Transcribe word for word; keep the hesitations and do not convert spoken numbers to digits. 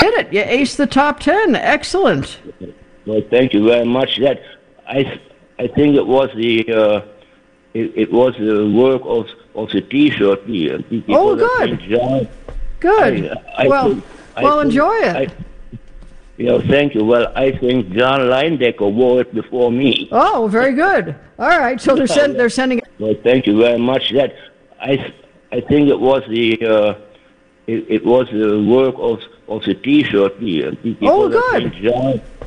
did it. You aced the top ten. Excellent. Well, thank you very much. That I, I think it was the, uh, it, it was the work of of the T-shirt. The, the, Oh, good. John, Good. I, I well, think, well, think, enjoy it. I, yeah, thank you. Well, I think John Leindecker wore it before me. Oh, very good. All right. So they're send, they're sending. Well, thank you very much. That I, I think it was the, uh, it, it was the work of of the T-shirt. The, the, Oh, good. John,